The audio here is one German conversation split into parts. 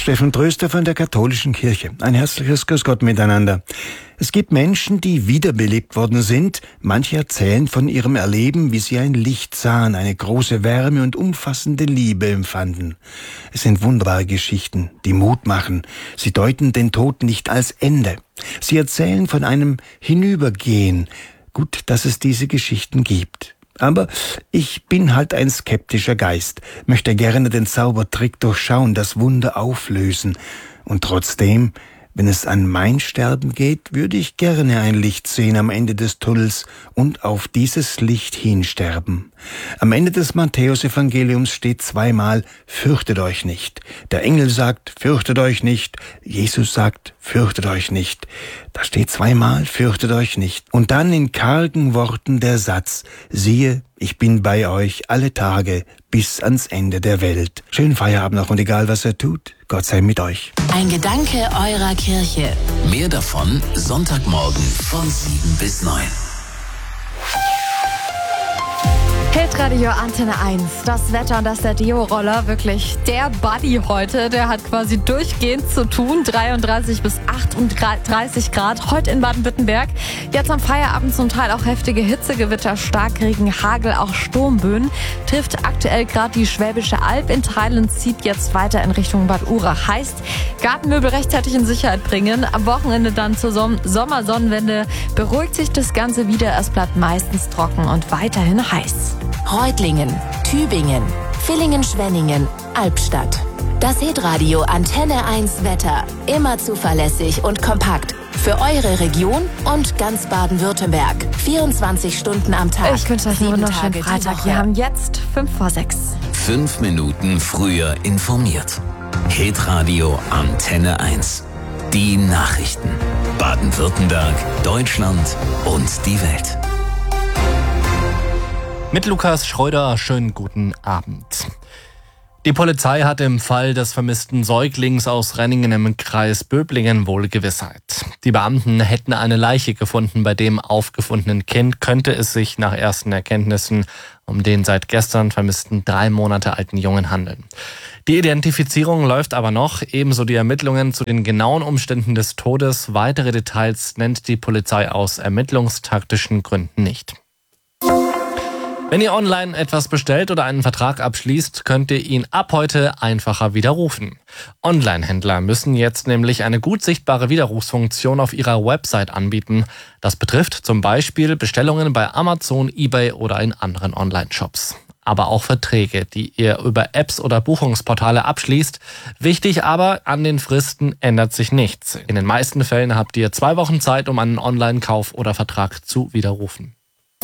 Steffen Tröster von der Katholischen Kirche. Ein herzliches Grüß Gott miteinander. Es gibt Menschen, die wiederbelebt worden sind. Manche erzählen von ihrem Erleben, wie sie ein Licht sahen, eine große Wärme und umfassende Liebe empfanden. Es sind wunderbare Geschichten, die Mut machen. Sie deuten den Tod nicht als Ende. Sie erzählen von einem Hinübergehen. Gut, dass es diese Geschichten gibt. Aber ich bin halt ein skeptischer Geist, möchte gerne den Zaubertrick durchschauen, das Wunder auflösen. Und trotzdem, wenn es an mein Sterben geht, würde ich gerne ein Licht sehen am Ende des Tunnels und auf dieses Licht hinsterben. Am Ende des Matthäus-Evangeliums steht zweimal, fürchtet euch nicht. Der Engel sagt, fürchtet euch nicht. Jesus sagt, fürchtet euch nicht. Da steht zweimal, fürchtet euch nicht. Und dann in kargen Worten der Satz, siehe, ich bin bei euch alle Tage bis ans Ende der Welt. Schönen Feierabend noch und egal was er tut, Gott sei mit euch. Ein Gedanke eurer Kirche. Mehr davon Sonntagmorgen von 7 bis 9. Hitradio Antenne 1, das Wetter und das der Deo-Roller, wirklich der Buddy heute, der hat quasi durchgehend zu tun, 33 bis 38 Grad, heute in Baden-Württemberg, jetzt am Feierabend zum Teil auch heftige Hitzegewitter, Starkregen, Hagel, auch Sturmböen, trifft aktuell gerade die Schwäbische Alb in Teilen, zieht jetzt weiter in Richtung Bad Urach, heißt Gartenmöbel rechtzeitig in Sicherheit bringen, am Wochenende dann zur Sommersonnenwende beruhigt sich das Ganze wieder, es bleibt meistens trocken und weiterhin heiß. Reutlingen, Tübingen, Villingen-Schwenningen, Albstadt. Das Hitradio Antenne 1 Wetter. Immer zuverlässig und kompakt. Für eure Region und ganz Baden-Württemberg. 24 Stunden am Tag. Ich wünsche euch einen wunderschönen Freitag. Wir haben jetzt 5:06. 5 Minuten früher informiert. Hitradio Antenne 1. Die Nachrichten. Baden-Württemberg, Deutschland und die Welt. Mit Lukas Schreuder, schönen guten Abend. Die Polizei hat im Fall des vermissten Säuglings aus Renningen im Kreis Böblingen wohl Gewissheit. Die Beamten hätten eine Leiche gefunden. Bei dem aufgefundenen Kind könnte es sich nach ersten Erkenntnissen um den seit gestern vermissten 3 Monate alten Jungen handeln. Die Identifizierung läuft aber noch, ebenso die Ermittlungen zu den genauen Umständen des Todes. Weitere Details nennt die Polizei aus ermittlungstaktischen Gründen nicht. Wenn ihr online etwas bestellt oder einen Vertrag abschließt, könnt ihr ihn ab heute einfacher widerrufen. Online-Händler müssen jetzt nämlich eine gut sichtbare Widerrufsfunktion auf ihrer Website anbieten. Das betrifft zum Beispiel Bestellungen bei Amazon, eBay oder in anderen Online-Shops. Aber auch Verträge, die ihr über Apps oder Buchungsportale abschließt. Wichtig aber, an den Fristen ändert sich nichts. In den meisten Fällen habt ihr 2 Wochen Zeit, um einen Online-Kauf oder Vertrag zu widerrufen.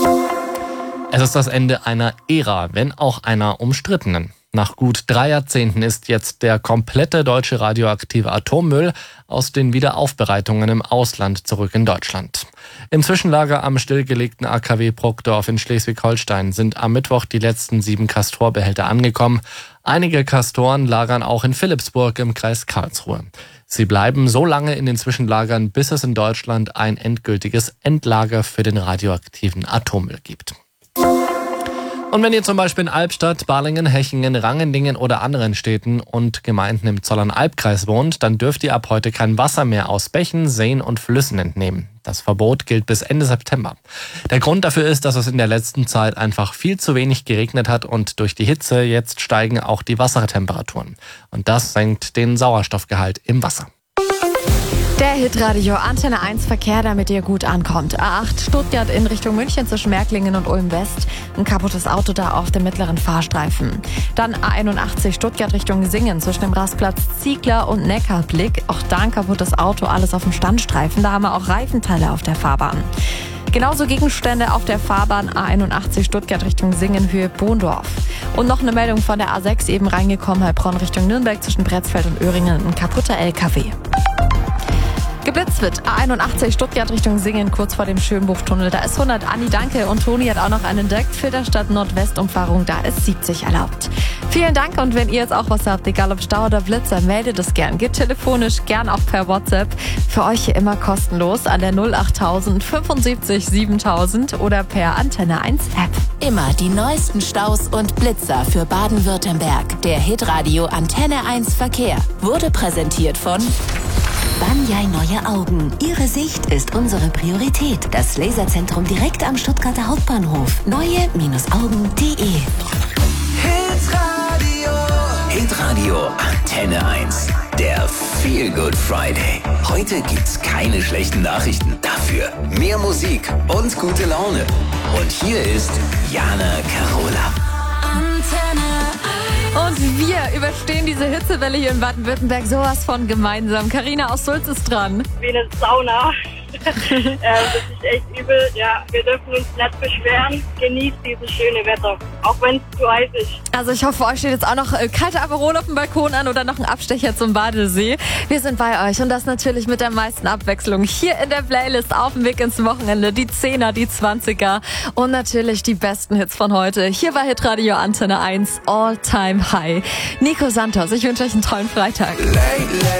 Es ist das Ende einer Ära, wenn auch einer umstrittenen. Nach gut 3 Jahrzehnten ist jetzt der komplette deutsche radioaktive Atommüll aus den Wiederaufbereitungen im Ausland zurück in Deutschland. Im Zwischenlager am stillgelegten AKW Bruckdorf in Schleswig-Holstein sind am Mittwoch die letzten 7 Castor-Behälter angekommen. Einige Castoren lagern auch in Philippsburg im Kreis Karlsruhe. Sie bleiben so lange in den Zwischenlagern, bis es in Deutschland ein endgültiges Endlager für den radioaktiven Atommüll gibt. Und wenn ihr zum Beispiel in Albstadt, Balingen, Hechingen, Rangendingen oder anderen Städten und Gemeinden im Zollernalbkreis wohnt, dann dürft ihr ab heute kein Wasser mehr aus Bächen, Seen und Flüssen entnehmen. Das Verbot gilt bis Ende September. Der Grund dafür ist, dass es in der letzten Zeit einfach viel zu wenig geregnet hat und durch die Hitze jetzt steigen auch die Wassertemperaturen. Und das senkt den Sauerstoffgehalt im Wasser. Der Hitradio Antenne 1 Verkehr, damit ihr gut ankommt. A8 Stuttgart in Richtung München zwischen Märklingen und Ulm West. Ein kaputtes Auto da auf dem mittleren Fahrstreifen. Dann A81 Stuttgart Richtung Singen zwischen dem Rastplatz Ziegler und Neckarblick. Auch da ein kaputtes Auto, alles auf dem Standstreifen. Da haben wir auch Reifenteile auf der Fahrbahn. Genauso Gegenstände auf der Fahrbahn A81 Stuttgart Richtung Singen, Höhe Bohndorf. Und noch eine Meldung von der A6 eben reingekommen, Heilbronn Richtung Nürnberg zwischen Bretzfeld und Öhringen. Ein kaputter LKW. Geblitzt wird A81 Stuttgart Richtung Singen, kurz vor dem Schönbuchtunnel. Da ist 100. Anni, danke. Und Toni hat auch noch einen entdeckt. Filderstadt Nordwestumfahrung, da ist 70 erlaubt. Vielen Dank, und wenn ihr jetzt auch was habt, egal ob Stau oder Blitzer, meldet es gern. Geht telefonisch, gern auch per WhatsApp. Für euch hier immer kostenlos an der 08000 75 7000 oder per Antenne 1 App. Immer die neuesten Staus und Blitzer für Baden-Württemberg. Der Hitradio Antenne 1 Verkehr wurde präsentiert von Banyai Neue Augen. Ihre Sicht ist unsere Priorität. Das Laserzentrum direkt am Stuttgarter Hauptbahnhof. Neue-Augen.de. Hitradio Antenne 1. Der Feel Good Friday. Heute gibt's keine schlechten Nachrichten. Dafür mehr Musik und gute Laune. Und hier ist Jana Carola. Und wir überstehen diese Hitzewelle hier in Baden-Württemberg sowas von gemeinsam. Carina aus Sulz ist dran. Wie eine Sauna. Das ist echt übel. Ja, wir dürfen uns nicht beschweren. Genießt dieses schöne Wetter, auch wenn es zu heiß ist. Also ich hoffe, euch steht jetzt auch noch kalte Aperol auf dem Balkon an oder noch ein Abstecher zum Badesee. Wir sind bei euch, und das natürlich mit der meisten Abwechslung. Hier in der Playlist auf dem Weg ins Wochenende. Die 10er, die 20er und natürlich die besten Hits von heute. Hier bei Hitradio Antenne 1 All Time High. Nico Santos, ich wünsche euch einen tollen Freitag.